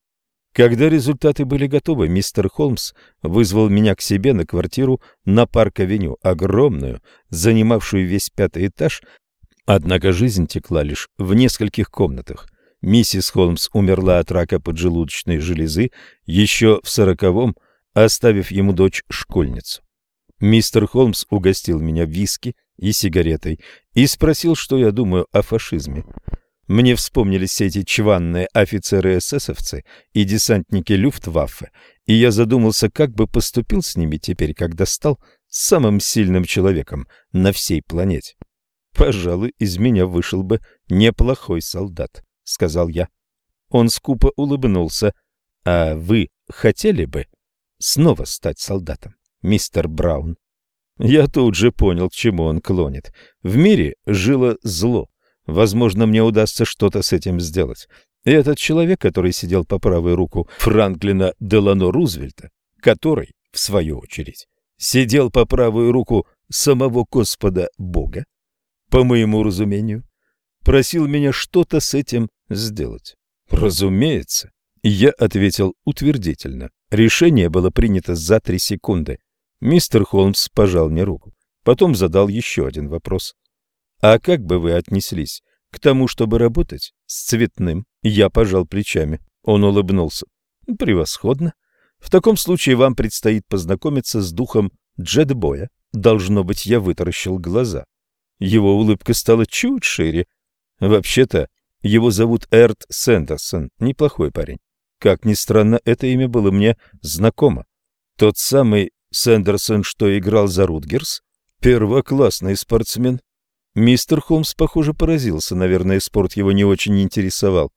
Когда результаты были готовы, мистер Холмс вызвал меня к себе на квартиру на Парк-авеню, огромную, занимавшую весь пятый этаж, однако жизнь текла лишь в нескольких комнатах. Миссис Холмс умерла от рака поджелудочной железы еще в сороковом, оставив ему дочь-школьницу. Мистер Холмс угостил меня виски и сигаретой и спросил, что я думаю о фашизме. Мне вспомнились все эти чванные офицеры-эсэсовцы и десантники Люфтваффе, и я задумался, как бы поступил с ними теперь, когда стал самым сильным человеком на всей планете. «Пожалуй, из меня вышел бы неплохой солдат», — сказал я. Он скупо улыбнулся. «А вы хотели бы снова стать солдатом, мистер Браун?» Я тут же понял, к чему он клонит. В мире жило зло. Возможно, мне удастся что-то с этим сделать. И этот человек, который сидел по правую руку Франклина Делано Рузвельта, который, в свою очередь, сидел по правую руку самого Господа Бога, по моему разумению, просил меня что-то с этим сделать. Разумеется, я ответил утвердительно. Решение было принято за три секунды. Мистер Холмс пожал мне руку. Потом задал еще один вопрос. «А как бы вы отнеслись к тому, чтобы работать с цветным?» Я пожал плечами. Он улыбнулся. «Превосходно. В таком случае вам предстоит познакомиться с духом джедбоя». Должно быть, я вытаращил глаза. Его улыбка стала чуть шире. Вообще-то, его зовут Эрт Сэндерсон. Неплохой парень. Как ни странно, это имя было мне знакомо. Тот самый Сэндерсон, что играл за Рутгерс? Первоклассный спортсмен. Мистер Холмс, похоже, поразился. Наверное, спорт его не очень интересовал.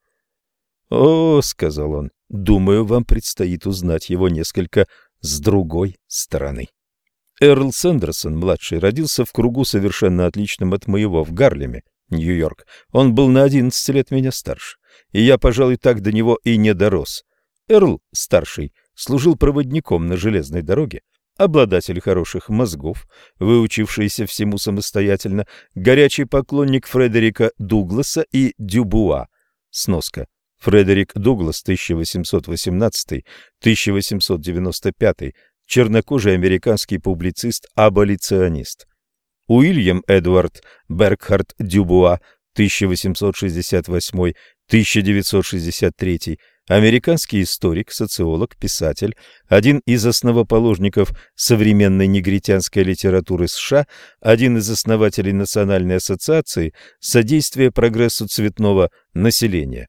«О, — сказал он, — думаю, вам предстоит узнать его несколько с другой стороны». Эрл Сэндерсон-младший родился в кругу, совершенно отличном от моего, в Гарлеме, Нью-Йорк. Он был на одиннадцать лет меня старше, и я, пожалуй, так до него и не дорос. Эрл, старший, служил проводником на железной дороге, обладатель хороших мозгов, выучившийся всему самостоятельно, горячий поклонник Фредерика Дугласа и Дюбуа. Сноска. Фредерик Дуглас, тысяча восемьсот восемнадцатый — тысяча восемьсот девяносто пятый, чернокожий американский публицист-аболиционист. Уильям Эдвард Бергхард Дюбуа, тысяча восемьсот шестьдесят восьмой — тысяча девятьсот шестьдесят третий, американский историк, социолог, писатель, один из основоположников современной негритянской литературы США, один из основателей Национальной ассоциации содействия прогрессу цветного населения,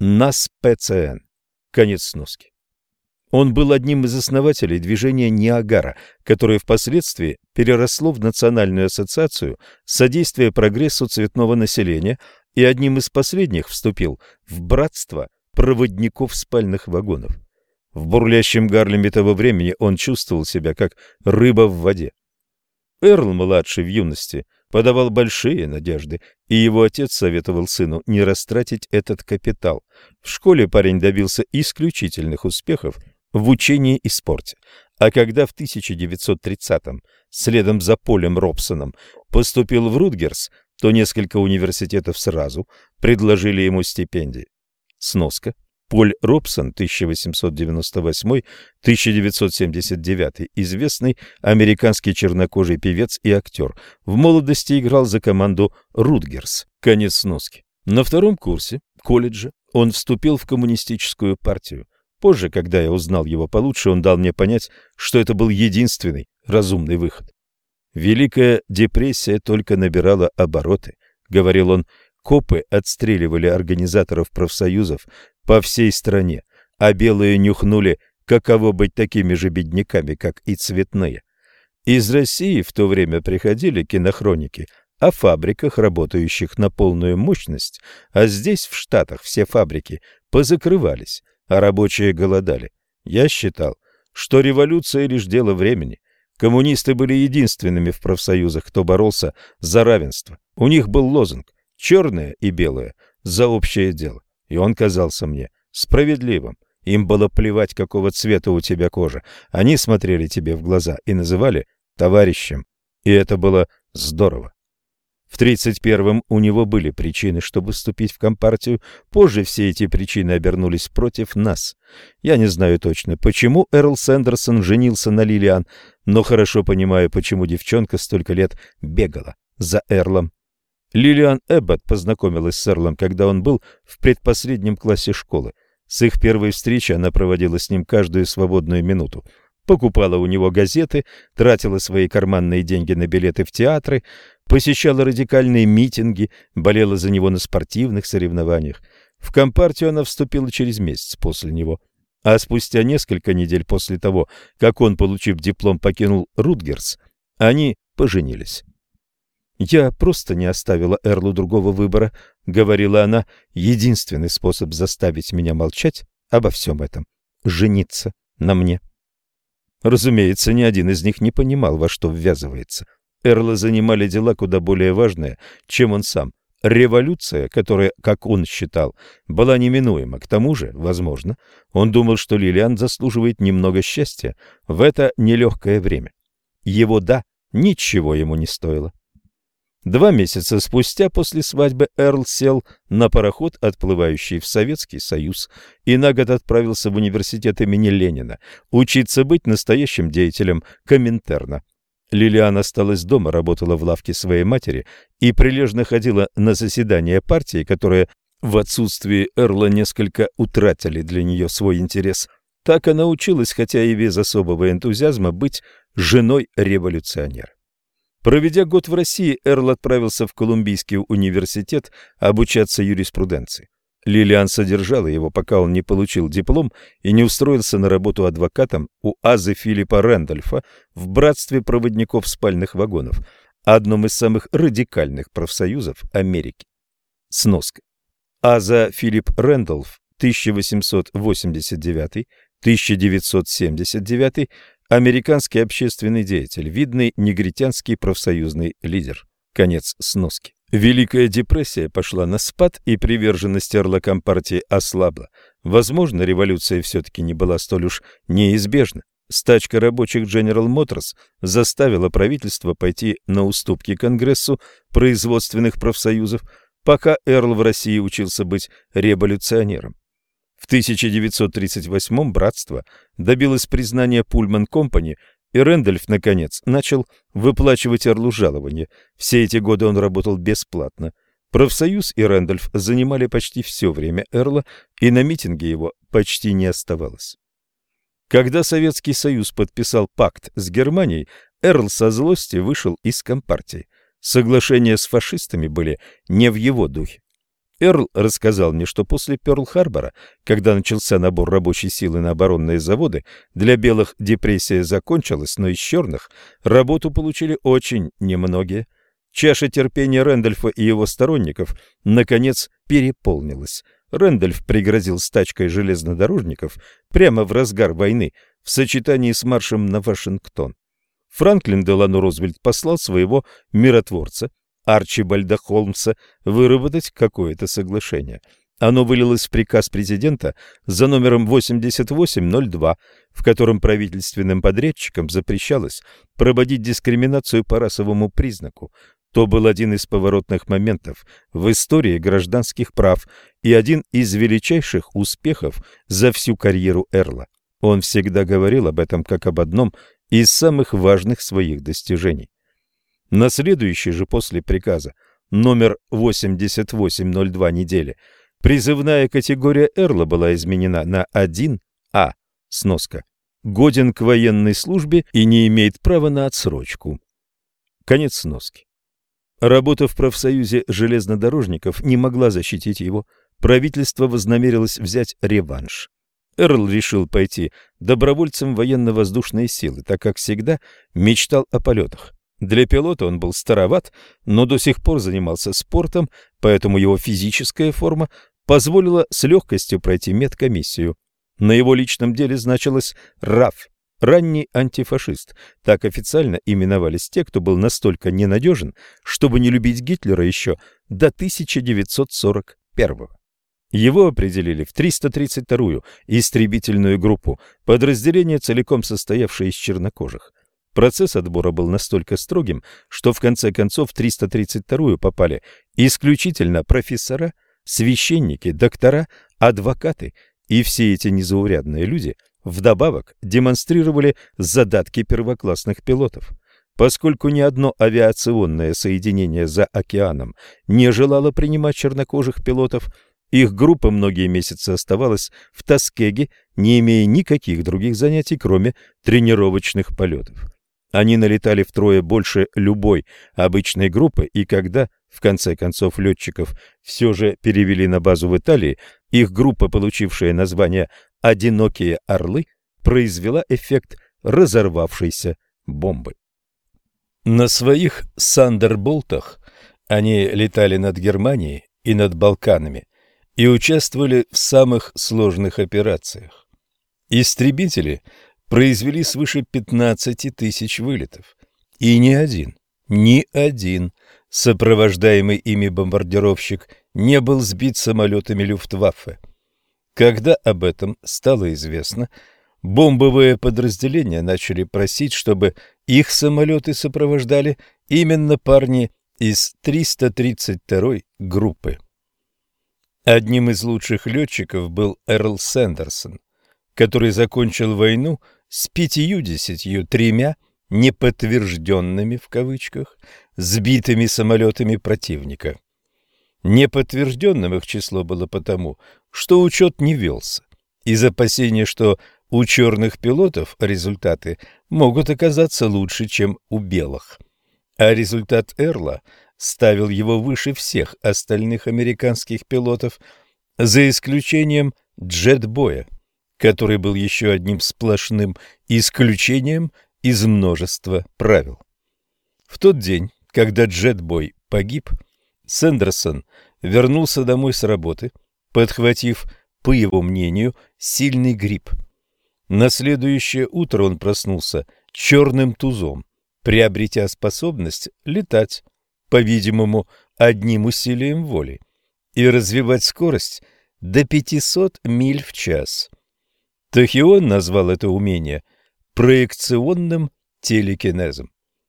НАСПЦН. Конец сноски. Он был одним из основателей движения Ниагара, которое впоследствии переросло в Национальную ассоциацию содействия прогрессу цветного населения и одним из последних вступил в братство проводников спальных вагонов. В бурлящем Гарлеме того времени он чувствовал себя как рыба в воде. Эрл-младший в юности подавал большие надежды, и его отец советовал сыну не растратить этот капитал. В школе парень добился исключительных успехов в учении и спорте, а когда в тысяча девятьсот тридцатом следом за Полем Робсоном поступил в Рутгерс, то несколько университетов сразу предложили ему стипендии. Сноска. Поль Робсон, тысяча восемьсот девяносто восьмой — тысяча девятьсот семьдесят девятый, известный американский чернокожий певец и актер. В молодости играл за команду Рутгерс. Конец сноски. На втором курсе колледжа он вступил в коммунистическую партию. Позже, когда я узнал его получше, он дал мне понять, что это был единственный разумный выход. «Великая депрессия только набирала обороты», — говорил он. Копы отстреливали организаторов профсоюзов по всей стране, а белые нюхнули, каково быть такими же бедняками, как и цветные. Из России в то время приходили кинохроники о фабриках, работающих на полную мощность, а здесь, в Штатах, все фабрики позакрывались, а рабочие голодали. Я считал, что революция лишь дело времени. Коммунисты были единственными в профсоюзах, кто боролся за равенство. У них был лозунг «Черное и белое за общее дело». И он казался мне справедливым. Им было плевать, какого цвета у тебя кожа. Они смотрели тебе в глаза и называли товарищем. И это было здорово. В тридцать первом у него были причины, чтобы вступить в Компартию. Позже все эти причины обернулись против нас. Я не знаю точно, почему Эрл Сэндерсон женился на Лилиан, но хорошо понимаю, почему девчонка столько лет бегала за Эрлом. Лилиан Эббот познакомилась с Эрлом, когда он был в предпоследнем классе школы. С их первой встречи она проводила с ним каждую свободную минуту. Покупала у него газеты, тратила свои карманные деньги на билеты в театры, посещала радикальные митинги, болела за него на спортивных соревнованиях. В Компартию она вступила через месяц после него. А спустя несколько недель после того, как он, получив диплом, покинул Рутгерс, они поженились. «Я просто не оставила Эрлу другого выбора», — говорила она. «Единственный способ заставить меня молчать обо всем этом — жениться на мне». Разумеется, ни один из них не понимал, во что ввязывается. Эрла занимали дела куда более важные, чем он сам. Революция, которая, как он считал, была неминуема. К тому же, возможно, он думал, что Лилиан заслуживает немного счастья в это нелегкое время. Его «да» ничего ему не стоило. Два месяца спустя после свадьбы Эрл сел на пароход, отплывающий в Советский Союз, и на год отправился в университет имени Ленина учиться быть настоящим деятелем Коминтерна. Лилиан осталась дома, работала в лавке своей матери и прилежно ходила на заседания партии, которые в отсутствии Эрла несколько утратили для нее свой интерес. Так она училась, хотя и без особого энтузиазма, быть женой революционера. Проведя год в России, Эрл отправился в Колумбийский университет обучаться юриспруденции. Лилиан содержала его, пока он не получил диплом и не устроился на работу адвокатом у Азы Филиппа Рэндольфа в Братстве проводников спальных вагонов, одном из самых радикальных профсоюзов Америки. Сноска. Аза Филипп Рэндольф, тысяча восемьсот восемьдесят девятый — тысяча девятьсот семьдесят девятый, американский общественный деятель, видный негритянский профсоюзный лидер. Конец сноски. Великая депрессия пошла на спад, и приверженность Эрла компартии ослабла. Возможно, революция все-таки не была столь уж неизбежна. Стачка рабочих General Motors заставила правительство пойти на уступки Конгрессу производственных профсоюзов, пока Эрл в России учился быть революционером. В тысяча девятьсот тридцать восьмом братство добилось признания Pullman Company, и Рэндольф, наконец, начал выплачивать Эрлу жалование. Все эти годы он работал бесплатно. Профсоюз и Рэндольф занимали почти все время Эрла, и на митинге его почти не оставалось. Когда Советский Союз подписал пакт с Германией, Эрл со злости вышел из Компартии. Соглашения с фашистами были не в его духе. Эрл рассказал мне, что после Пёрл-Харбора, когда начался набор рабочей силы на оборонные заводы, для белых депрессия закончилась, но из черных работу получили очень немногие. Чаша терпения Рэндольфа и его сторонников, наконец, переполнилась. Рэндольф пригрозил стачкой железнодорожников прямо в разгар войны в сочетании с маршем на Вашингтон. Франклин Делано Рузвельт послал своего миротворца Арчибальда Холмса выработать какое-то соглашение. Оно вылилось в приказ президента за номером восемьдесят восемь ноль два, в котором правительственным подрядчикам запрещалось проводить дискриминацию по расовому признаку. То был один из поворотных моментов в истории гражданских прав и один из величайших успехов за всю карьеру Эрла. Он всегда говорил об этом как об одном из самых важных своих достижений. На следующей же после приказа номер восемьдесят восемь ноль два недели призывная категория Эрла была изменена на один А, сноска, годен к военной службе и не имеет права на отсрочку. Конец сноски. Работа в профсоюзе железнодорожников не могла защитить его. Правительство вознамерилось взять реванш. Эрл решил пойти добровольцем в военно-воздушные силы, так как всегда мечтал о полетах. Для пилота он был староват, но до сих пор занимался спортом, поэтому его физическая форма позволила с легкостью пройти медкомиссию. На его личном деле значилось РАФ – ранний антифашист. Так официально именовались те, кто был настолько ненадежен, чтобы не любить Гитлера еще до тысяча девятьсот сорок первого. Его определили в триста тридцать вторую истребительную группу, подразделение, целиком состоявшее из чернокожих. Процесс отбора был настолько строгим, что в конце концов в триста тридцать вторую попали исключительно профессора, священники, доктора, адвокаты, и все эти незаурядные люди вдобавок демонстрировали задатки первоклассных пилотов. Поскольку ни одно авиационное соединение за океаном не желало принимать чернокожих пилотов, их группа многие месяцы оставалась в Таскеге, не имея никаких других занятий, кроме тренировочных полетов. Они налетали втрое больше любой обычной группы, и когда, в конце концов, летчиков все же перевели на базу в Италии, их группа, получившая название «Одинокие орлы», произвела эффект разорвавшейся бомбы. На своих «Сандерболтах» они летали над Германией и над Балканами и участвовали в самых сложных операциях. Истребители произвели свыше пятнадцати тысяч вылетов, и ни один, ни один сопровождаемый ими бомбардировщик не был сбит самолетами Люфтваффе. Когда об этом стало известно, бомбовые подразделения начали просить, чтобы их самолеты сопровождали именно парни из триста тридцать второй группы. Одним из лучших летчиков был Эрл Сэндерсон, который закончил войну с пятьюдесятью тремя неподтвержденными в кавычках сбитыми самолетами противника. Неподтвержденным их число было потому, что учет не велся, из опасения, что у черных пилотов результаты могут оказаться лучше, чем у белых. А результат Эрла ставил его выше всех остальных американских пилотов, за исключением Джетбоя, который был еще одним сплошным исключением из множества правил. В тот день, когда Джетбой погиб, Сэндерсон вернулся домой с работы, подхватив, по его мнению, сильный грипп. На следующее утро он проснулся черным тузом, приобретя способность летать, по-видимому, одним усилием воли, и развивать скорость до пятисот миль в час. Тахион назвал это умение проекционным телекинезом.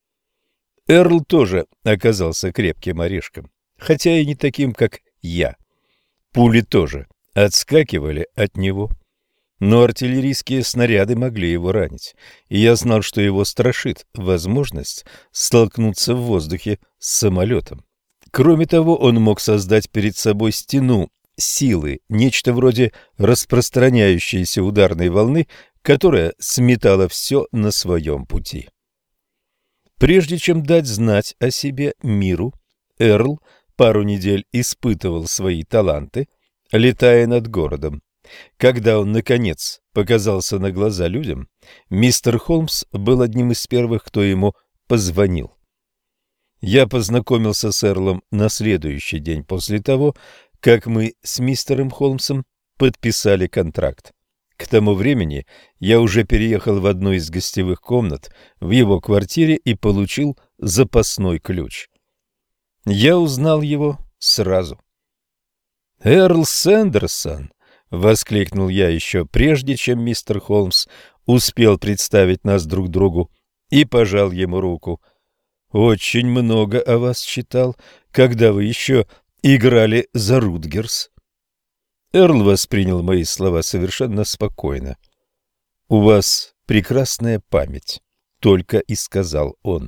Эрл тоже оказался крепким орешком, хотя и не таким, как я. Пули тоже отскакивали от него, но артиллерийские снаряды могли его ранить, и я знал, что его страшит возможность столкнуться в воздухе с самолетом. Кроме того, он мог создать перед собой стену силы, нечто вроде распространяющейся ударной волны, которая сметала все на своем пути. Прежде чем дать знать о себе миру, Эрл пару недель испытывал свои таланты, летая над городом. Когда он, наконец, показался на глаза людям, мистер Холмс был одним из первых, кто ему позвонил. Я познакомился с Эрлом на следующий день после того, как мы с мистером Холмсом подписали контракт. К тому времени я уже переехал в одну из гостевых комнат в его квартире и получил запасной ключ. Я узнал его сразу. «Эрл Сэндерсон!» — воскликнул я еще прежде, чем мистер Холмс успел представить нас друг другу, и пожал ему руку. «Очень много о вас читал, когда вы еще играли за Рутгерс». Эрл воспринял мои слова совершенно спокойно. «У вас прекрасная память», — только и сказал он.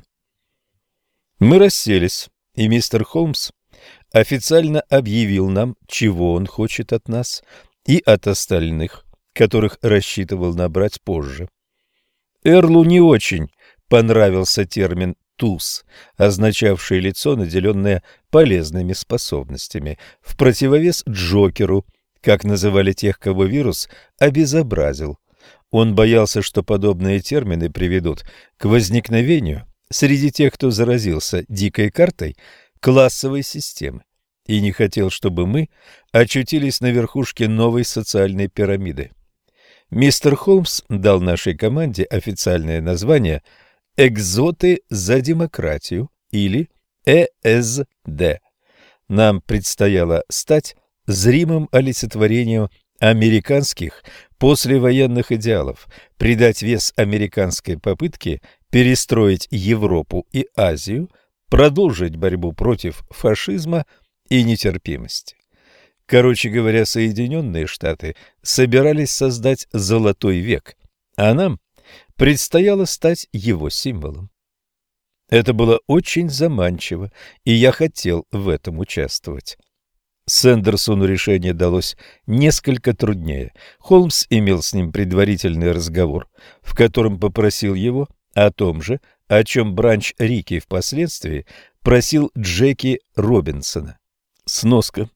Мы расселись, и мистер Холмс официально объявил нам, чего он хочет от нас и от остальных, которых рассчитывал набрать позже. Эрлу не очень понравился термин «туз», означавший лицо, наделенное полезными способностями, в противовес Джокеру, как называли тех, кого вирус обезобразил. Он боялся, что подобные термины приведут к возникновению среди тех, кто заразился дикой картой, классовой системы, и не хотел, чтобы мы очутились на верхушке новой социальной пирамиды. Мистер Холмс дал нашей команде официальное название «Экзоты за демократию» или э эс дэ. Нам предстояло стать зримым олицетворением американских послевоенных идеалов, придать вес американской попытке перестроить Европу и Азию, продолжить борьбу против фашизма и нетерпимости. Короче говоря, Соединенные Штаты собирались создать золотой век, а нам предстояло стать его символом. Это было очень заманчиво, и я хотел в этом участвовать. Сэндерсону решение далось несколько труднее. Холмс имел с ним предварительный разговор, в котором попросил его о том же, о чем Бранч Рикки впоследствии просил Джеки Робинсона. Сноска.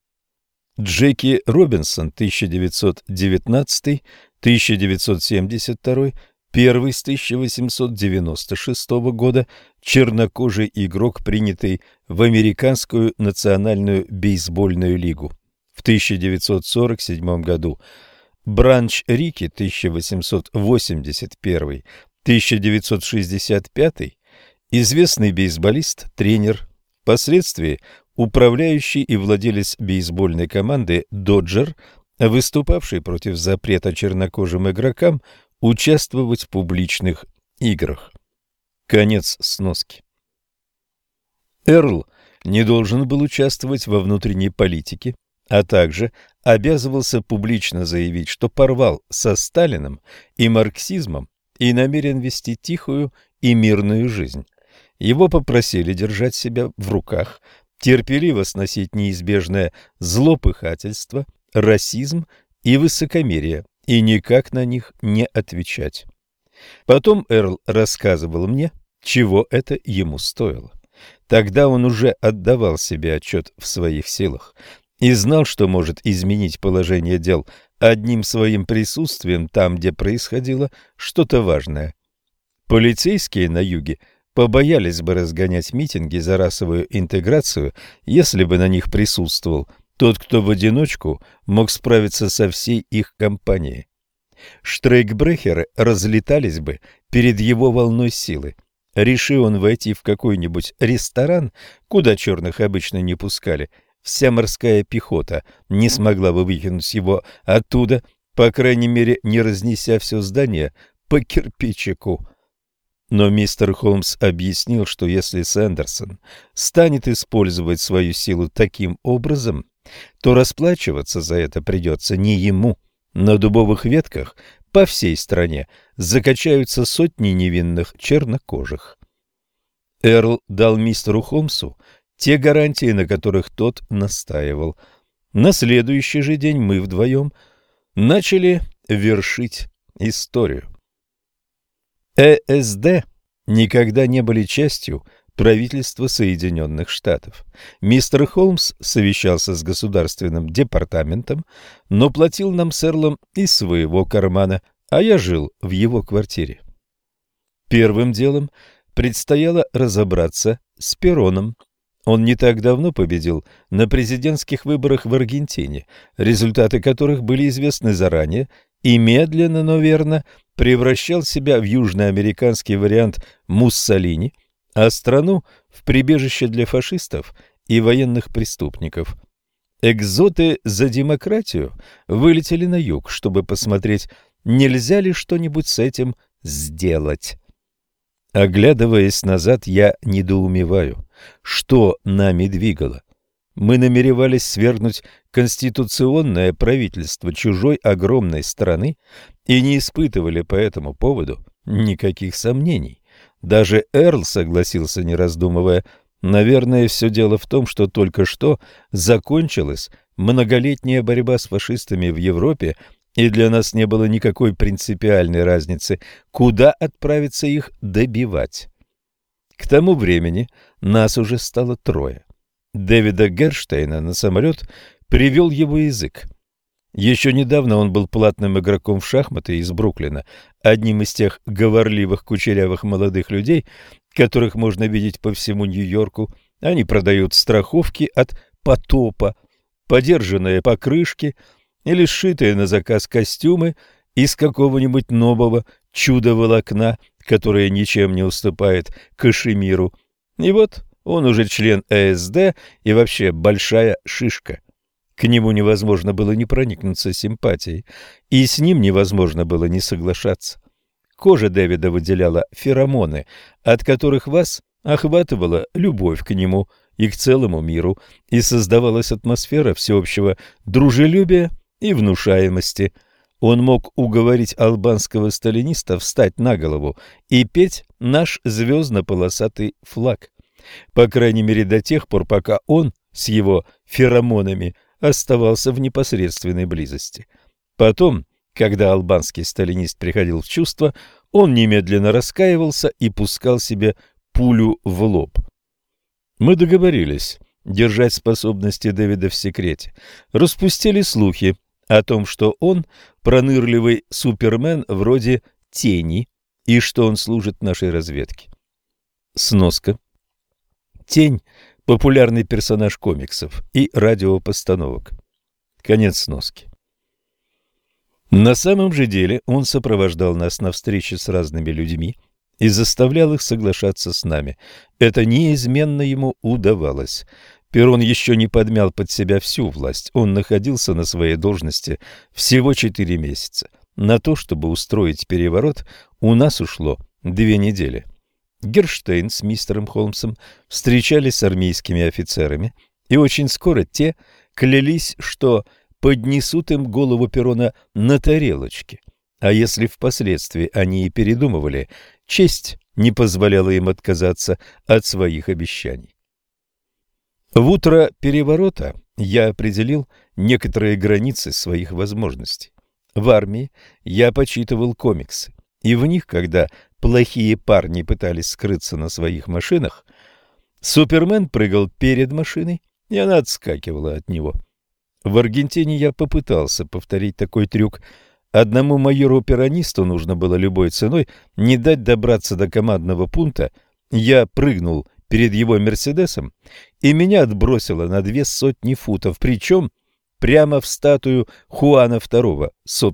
Джеки Робинсон, тысяча девятьсот девятнадцатый — тысяча девятьсот семьдесят второй, первый с тысяча восемьсот девяносто шестого года, чернокожий игрок, принятый в Американскую национальную бейсбольную лигу в тысяча девятьсот сорок седьмом году. Бранч Рикки, тысяча восемьсот восемьдесят первый — тысяча девятьсот шестьдесят пятый, известный бейсболист, тренер, впоследствии управляющий и владелец бейсбольной команды «Доджер», выступавший против запрета чернокожим игрокам участвовать в публичных играх. Конец сноски. Эрл не должен был участвовать во внутренней политике, а также обязывался публично заявить, что порвал со Сталиным и марксизмом и намерен вести тихую и мирную жизнь. Его попросили держать себя в руках, терпеливо сносить неизбежное злопыхательство, расизм и высокомерие, и никак на них не отвечать. Потом Эрл рассказывал мне, чего это ему стоило. Тогда он уже отдавал себе отчет в своих силах и знал, что может изменить положение дел одним своим присутствием там, где происходило что-то важное. Полицейские на юге побоялись бы разгонять митинги за расовую интеграцию, если бы на них присутствовал тот, кто в одиночку мог справиться со всей их компанией. Штрейкбрехеры разлетались бы перед его волной силы. Реши он войти в какой-нибудь ресторан, куда черных обычно не пускали, вся морская пехота не смогла бы выкинуть его оттуда, по крайней мере, не разнеся все здание по кирпичику. Но мистер Холмс объяснил, что если Сэндерсон станет использовать свою силу таким образом, то расплачиваться за это придется не ему. На дубовых ветках по всей стране закачаются сотни невинных чернокожих. Эрл дал мистеру Холмсу те гарантии, на которых тот настаивал. На следующий же день мы вдвоем начали вершить историю. э эс дэ никогда не были частью правительства Соединенных Штатов. Мистер Холмс совещался с государственным департаментом, но платил нам с Эрлом из своего кармана, а я жил в его квартире. Первым делом предстояло разобраться с Пероном. Он не так давно победил на президентских выборах в Аргентине, результаты которых были известны заранее, и медленно, но верно превращал себя в южноамериканский вариант Муссолини, а страну в прибежище для фашистов и военных преступников. Экзоты за демократию вылетели на юг, чтобы посмотреть, нельзя ли что-нибудь с этим сделать. Оглядываясь назад, я недоумеваю, что нами двигало. Мы намеревались свергнуть конституционное правительство чужой огромной страны и не испытывали по этому поводу никаких сомнений. Даже Эрл согласился, не раздумывая. Наверное, все дело в том, что только что закончилась многолетняя борьба с фашистами в Европе, и для нас не было никакой принципиальной разницы, куда отправиться их добивать. К тому времени нас уже стало трое. Дэвида Герштейна на самолет привел его язык. Еще недавно он был платным игроком в шахматы из Бруклина, одним из тех говорливых кучерявых молодых людей, которых можно видеть по всему Нью-Йорку. Они продают страховки от потопа, подержанные покрышки или сшитые на заказ костюмы из какого-нибудь нового чудо-волокна, которое ничем не уступает кашемиру. И вот он уже член э эс дэ и вообще большая шишка. К нему невозможно было не проникнуться симпатией, и с ним невозможно было не соглашаться. Кожа Дэвида выделяла феромоны, от которых вас охватывала любовь к нему и к целому миру, и создавалась атмосфера всеобщего дружелюбия и внушаемости. Он мог уговорить албанского сталиниста встать на голову и петь наш звездно-полосатый флаг. По крайней мере до тех пор, пока он с его феромонами оставался в непосредственной близости. Потом, когда албанский сталинист приходил в чувство, он немедленно раскаивался и пускал себе пулю в лоб. Мы договорились держать способности Дэвида в секрете, распустили слухи о том, что он пронырливый супермен вроде Тени и что он служит нашей разведке. Сноска. Тень – популярный персонаж комиксов и радиопостановок. Конец сноски. На самом же деле он сопровождал нас на встречи с разными людьми и заставлял их соглашаться с нами. Это неизменно ему удавалось. Перрон еще не подмял под себя всю власть. Он находился на своей должности всего четыре месяца. На то, чтобы устроить переворот, у нас ушло две недели. Герштейн с мистером Холмсом встречались с армейскими офицерами, и очень скоро те клялись, что поднесут им голову Перрона на тарелочке. А если впоследствии они и передумывали, честь не позволяла им отказаться от своих обещаний. В утро переворота я определил некоторые границы своих возможностей. В армии я почитывал комиксы, и в них, когда плохие парни пытались скрыться на своих машинах, Супермен прыгал перед машиной, и она отскакивала от него. В Аргентине я попытался повторить такой трюк. Одному майору-пиранисту нужно было любой ценой не дать добраться до командного пункта. Я прыгнул перед его «Мерседесом», и меня отбросило на две сотни футов, причем прямо в статую Хуана второго, собственно.